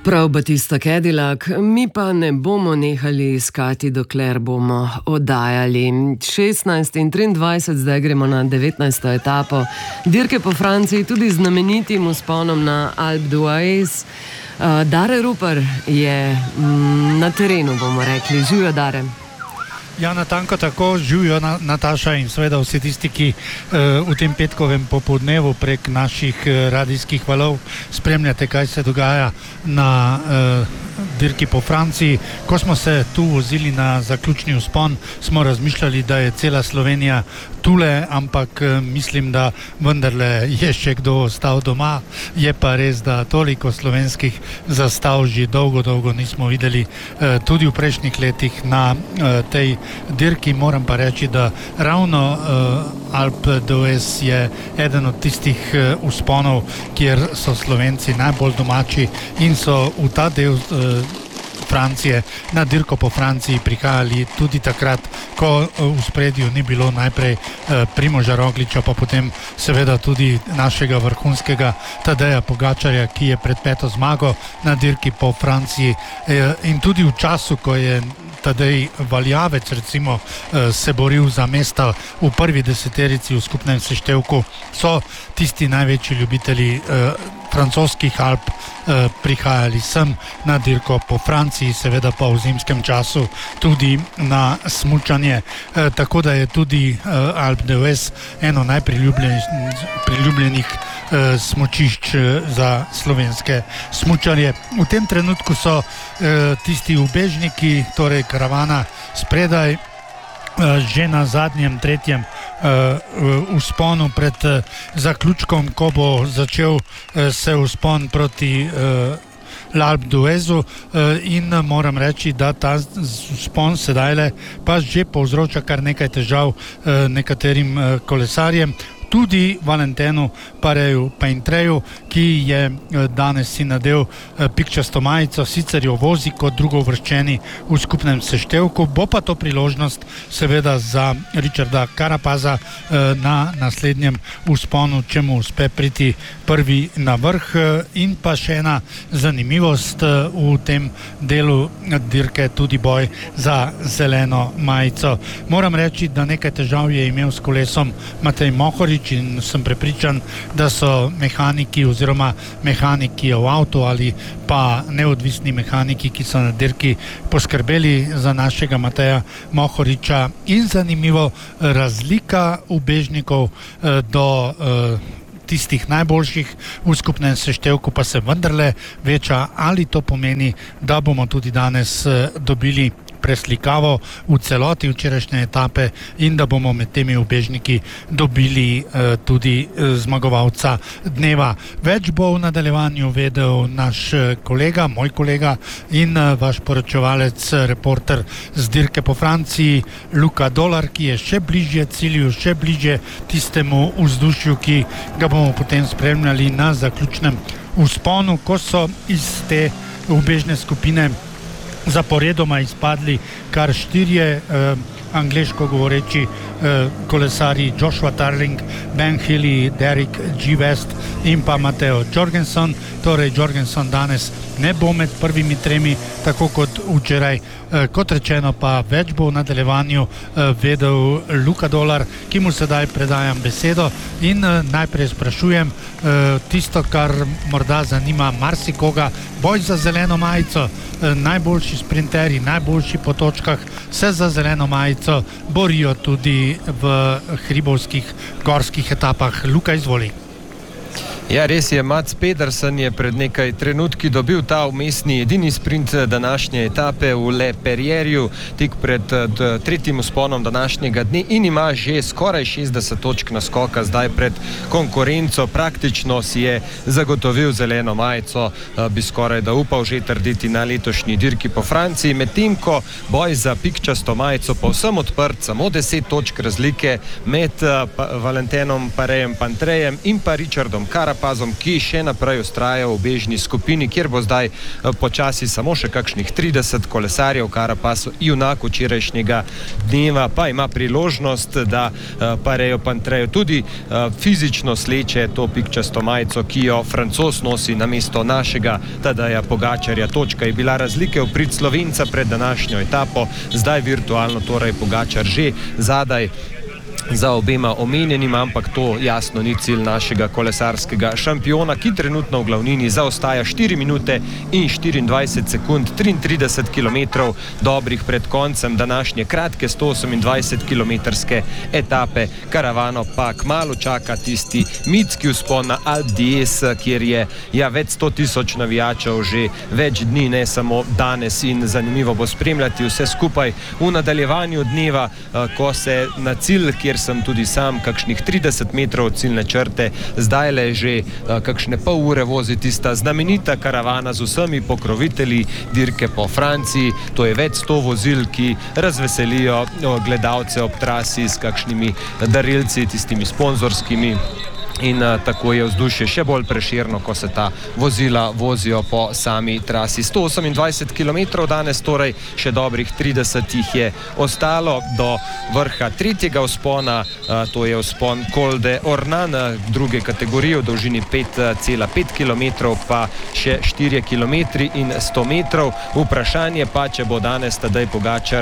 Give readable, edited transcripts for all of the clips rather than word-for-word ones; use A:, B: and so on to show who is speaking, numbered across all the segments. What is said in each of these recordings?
A: Prav Batista Cadillac, mi pa ne bomo nehali iskati, dokler bomo oddajali. 16 in 23, zdaj gremo na 19. etapo dirke po Franciji, tudi znamenitim vzponom na Alpe d'Huez. Dare Rupar je na terenu, bomo rekli. Živijo, Dare.
B: Ja, natanko tako, živijo Nataša in seveda vsi tisti, ki v tem petkovem popoldnevu prek naših radijskih valov spremljate, kaj se dogaja na dirki po Franciji. Ko smo se tu vozili na zaključni vzpon, smo razmišljali, da je cela Slovenija tule, ampak mislim, da vendarle je še kdo ostal doma. Je pa res, da toliko slovenskih zastav že dolgo nismo videli, tudi v prejšnjih letih na tej dirki. Moram pa reči, da ravno Alpe d'Huez je eden od tistih vzponov, kjer so Slovenci najbolj domači in so v ta del Francije, na dirko po Franciji prihajali tudi takrat, ko v spredju ni bilo najprej Primoža Rogliča, pa potem seveda tudi našega vrhunskega Tadeja Pogačarja, ki je pred 5. zmago na dirki po Franciji, in tudi v času, ko je Tadej Valjavec recimo se boril za mesta v prvi deseterici v skupnem seštevku, so tisti največji ljubitelji francoskih Alp prihajali sem na dirko po Franciji, seveda pa v zimskem času tudi na smučanje, tako da je tudi Alpe d'Huez eno najpriljubljenih smučišč za slovenske smučarje. V tem trenutku so tisti ubežniki, torej karavana spredaj, že na zadnjem, tretjem vzponu pred zaključkom, ko bo začel se vzpon proti Alpe d'Huezu, in moram reči, da ta vzpon sedajle pa že povzroča kar nekaj težav nekaterim kolesarjem, tudi Valentinu Paintreju, ki je danes si nadel pikčasto majico, sicer jo vozi kot drugouvrščeni v skupnem seštevku. Bo pa to priložnost seveda za Richarda Carapaza na naslednjem vzponu, če mu uspe priti prvi na vrh. In pa še ena zanimivost v tem delu dirke, tudi boj za zeleno majico. Moram reči, da nekaj težav je imel s kolesom Matej Mohorič in sem prepričan, da so mehaniki oziroma mehaniki v avtu ali pa neodvisni mehaniki, ki so na dirki poskrbeli za našega Mateja Mohoriča. In zanimivo, razlika ubežnikov do tistih najboljših v skupnem seštevku pa se vendarle veča. Ali to pomeni, da bomo tudi danes dobili preslikavo v celoti včerajšnje etape in da bomo med temi ubežniki dobili tudi zmagovalca dneva. Več bo v nadaljevanju vedel naš kolega, moj kolega in vaš poročevalec, reporter z dirke po Franciji, Luka Dolar, ki je še bližje cilju, še bližje tistemu vzdušju, ki ga bomo potem spremljali na zaključnem vzponu, ko so iz te ubežne skupine zaporedoma izpadli kar 4 angleško govoreči kolesarji, Joshua Tarling, Ben Healy, Derek G. West in pa Matteo Jorgensen. Torej Jorgensen danes ne bo med prvimi 3, tako kot včeraj. Kot rečeno pa več bo v nadaljevanju vedel Luka Dolar, ki mu sedaj predajam besedo in najprej sprašujem tisto, kar morda zanima marsikoga. Boj za zeleno majico, najboljši sprinterji, najboljši po točkah se za zeleno majico borijo tudi v hribovskih gorskih etapah. Luka, izvoli.
C: Ja, res je, Mats Pedersen je pred nekaj trenutki dobil ta vmesni edini sprint današnje etape v Le Perrierju, tik pred tretjim vzponom današnjega dne, in ima že skoraj 60 točk naskoka zdaj pred konkurenco. Praktično si je zagotovil zeleno majico, bi skoraj da upal že trditi na letošnji dirki po Franciji, medtem ko boj za pikčasto majico povsem odprt, samo 10 točk razlike med Valentinom Paintrejem in pa Richardom Carapazom. Carapazom, ki še naprej ustraja v bežni skupini, kjer bo zdaj počasi samo še kakšnih 30 kolesarjev. Carapaz, junak včerajšnjega dneva, pa ima priložnost, da Parejo Pantreju tudi fizično sleče to pikčasto majico, ki jo Francoz nosi namesto našega Tadeja Pogačarja. Točka je bila razlike v prid Slovenca pred današnjo etapo, zdaj virtualno torej Pogačar že zadaj za obema omenjenima, ampak to jasno ni cilj našega kolesarskega šampiona, ki trenutno v glavnini zaostaja 4 minute in 24 sekund, 33 km dobrih pred koncem današnje kratke 128-kilometrske etape. Karavano pa kmalu čaka tisti mitski vzpon na Alpe d'Huez, kjer je več 100 000 navijačev že več dni, ne samo danes, in zanimivo bo spremljati vse skupaj v nadaljevanju dneva, ko se na cilj, kjer sem tudi sam, kakšnih 30 metrov od ciljne črte, zdaj le že kakšne pol ure vozi tista znamenita karavana z vsemi pokrovitelji dirke po Franciji. To je več 100 vozil, ki razveselijo gledalce ob trasi s kakšnimi darilci, tistimi sponzorskimi. In tako je vzdušje še bolj prešerno, ko se ta vozila vozijo po sami trasi. 128 km danes, torej še dobrih 30 jih je ostalo do vrha tretjega vzpona, to je vzpon Col de Ornan, druge kategorije v dolžini 5,5 km, pa še 4 km in 100 metrov. Vprašanje pa, če bo danes Tadej Pogačar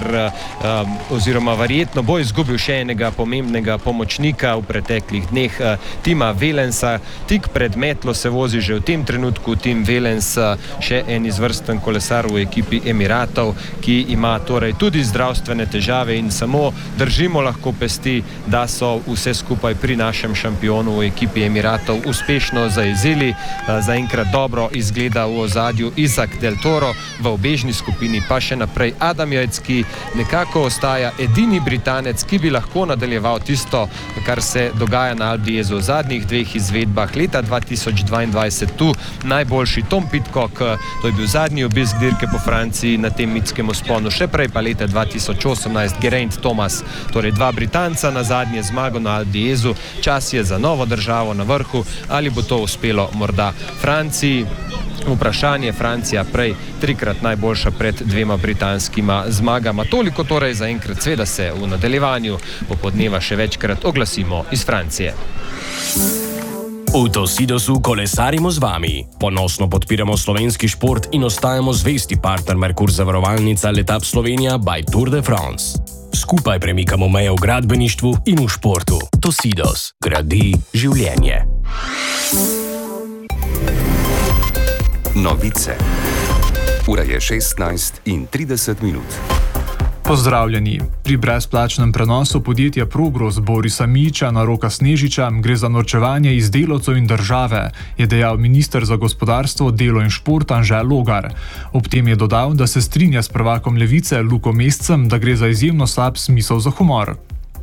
C: oziroma verjetno bo izgubil še enega pomembnega pomočnika v preteklih dneh, Tima Wellens'a. Tik pred metlo se vozi že v tem trenutku Tim Wellens, še en izvrsten kolesar v ekipi Emiratov, ki ima torej tudi zdravstvene težave, in samo držimo lahko pesti, da so vse skupaj pri našem šampionu v ekipi Emiratov uspešno zajezili. Zaenkrat dobro izgleda v ozadju Isaac Del Toro, v obežni skupini pa še naprej Adam Yates, ki nekako ostaja edini Britanec, ki bi lahko nadaljeval tisto, kar se dogaja na Alpe d'Huezu v zadnjih dveh izvedbah leta 2022. Tu najboljši Tom Pidcock, to je bil zadnji obisk dirke po Franciji na tem mitskem vzponu, še prej pa leta 2018 Geraint Thomas, torej dva Britanca na zadnje zmago na Alpe d'Huezu. Čas je za novo državo na vrhu, ali bo to uspelo morda Franciji? Vprašanje. Francija prej trikrat najboljša pred dvema britanskima zmagama. Toliko torej zaenkrat, seveda se v nadaljevanju popoldneva še večkrat oglasimo iz Francije.
D: V Tosidosu kolesarimo z vami. Ponosno podpiramo slovenski šport in ostajamo zvesti partner Merkur zavarovalnica Letap Slovenija by Tour de France. Skupaj premikamo meje v gradbeništvu in v športu. Tosidos gradi življenje.
E: Novice. Ura je 16:30.
F: Pozdravljeni. Pri brezplačnem prenosu podjetja Progros Borisa Mijića na Roka Snežiča gre za norčevanje iz delavcev in države, je dejal minister za gospodarstvo, delo in šport Anže Logar. Ob tem je dodal, da se strinja s prvakom Levice Luko Mescem, da gre za izjemno slab smisel za humor.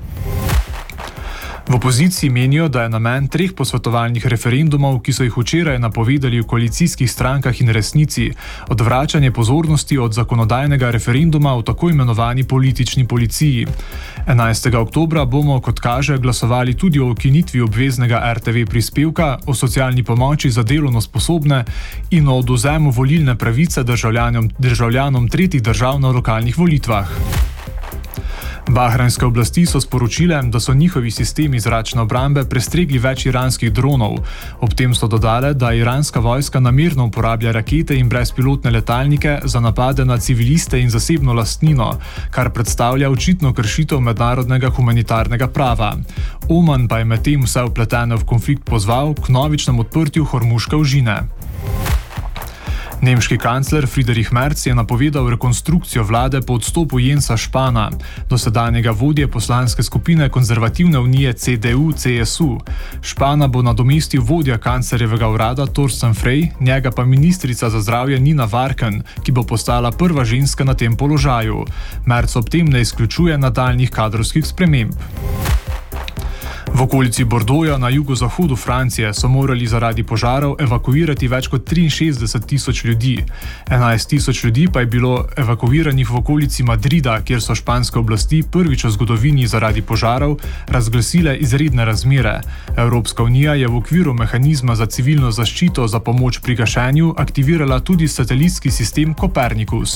F: V opoziciji menijo, da je namen 3 posvetovalnih referendumov, ki so jih včeraj napovedali v koalicijskih strankah in Resnici, odvračanje pozornosti od zakonodajnega referenduma o tako imenovani politični policiji. 11. oktobra bomo, kot kaže, glasovali tudi o ukinitvi obveznega RTV prispevka, o socialni pomoči za delovno sposobne in o odvzemu volilne pravice državljanom tretjih držav na lokalnih volitvah. Bahrajnske oblasti so sporočile, da so njihovi sistemi zračne obrambe prestregli več iranskih dronov. Ob tem so dodale, da iranska vojska namerno uporablja rakete in brezpilotne letalnike za napade na civiliste in zasebno lastnino, kar predstavlja očitno kršitev mednarodnega humanitarnega prava. Oman pa je medtem vse vpletene v konflikt pozval k novičnem odprtju Hormuške ožine. Nemški kancler Friedrich Merz je napovedal rekonstrukcijo vlade po odstopu Jensa Spahna, dosedanjega vodje poslanske skupine konzervativne unije CDU-CSU. Spahna bo nadomestil vodja kanclerjevega urada Thorsten Frey, njega pa ministrica za zdravje Nina Warken, ki bo postala prva ženska na tem položaju. Merz ob tem ne izključuje nadaljnjih kadrovskih sprememb. V V okolici Bordeauxa na jugozahodu Francije so morali zaradi požarov evakuirati več kot 63.000 ljudi. 11.000 ljudi pa je bilo evakuiranih v okolici Madrida, kjer so španske oblasti prvič v zgodovini zaradi požarov razglasile izredne razmere. Evropska unija je v okviru mehanizma za civilno zaščito za pomoč pri gašenju aktivirala tudi satelitski sistem Copernicus.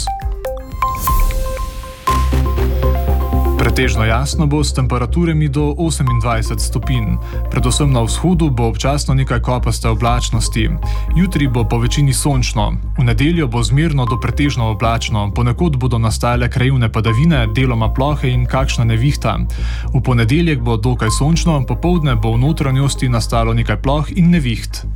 F: Pretežno jasno bo s temperaturami do 28 stopinj. Predvsem na vzhodu bo občasno nekaj kopaste oblačnosti. Jutri bo po večini sončno. V nedeljo bo zmerno do pretežno oblačno. Ponekod bodo nastajale krajevne padavine, deloma plohe in kakšna nevihta. V ponedeljek bo dokaj sončno, popoldne bo v notranjosti nastalo nekaj ploh in neviht.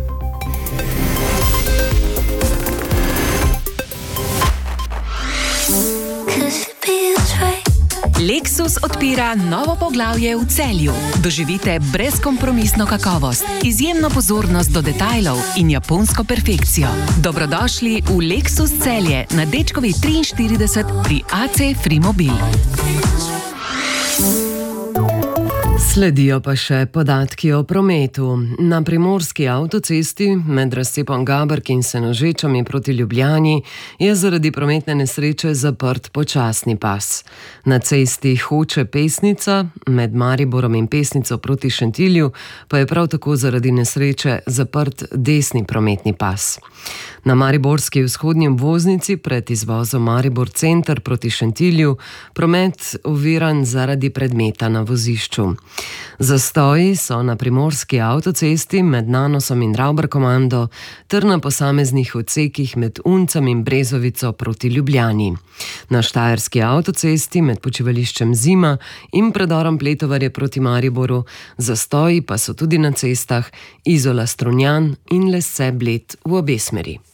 G: Lexus odpira novo poglavje v Celju. Doživite brezkompromisno kakovost, izjemno pozornost do detajlov in japonsko perfekcijo. Dobrodošli v Lexus Celje na Dečkovi 43 pri AC Frimobil.
A: Sledijo pa še podatki o prometu. Na primorski avtocesti med razcepom Gaberk in Senožečami proti Ljubljani je zaradi prometne nesreče zaprt počasni pas. Na cesti Hoče-Pesnica med Mariborom in Pesnico proti Šentilju pa je prav tako zaradi nesreče zaprt desni prometni pas. Na mariborski vzhodnji obvoznici pred izvozom Maribor Center proti Šentilju promet oviran zaradi predmeta na vozišču. Zastoji so na primorski avtocesti med Nanosom in Ravbarkomando ter na posameznih odsekih med Uncem in Brezovico proti Ljubljani. Na štajerski avtocesti med počivališčem Zima in predorom Pletovarje proti Mariboru zastoji pa so tudi na cestah Izola Strunjan in Lesse Bled v obe smeri.